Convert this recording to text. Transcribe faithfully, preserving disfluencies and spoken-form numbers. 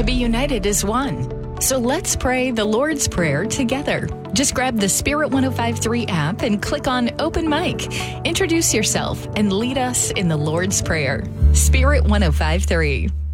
be united as one. So let's pray the Lord's Prayer together. Just grab the Spirit one oh five three app and click on Open Mic. Introduce yourself and lead us in the Lord's Prayer. Spirit one oh five three.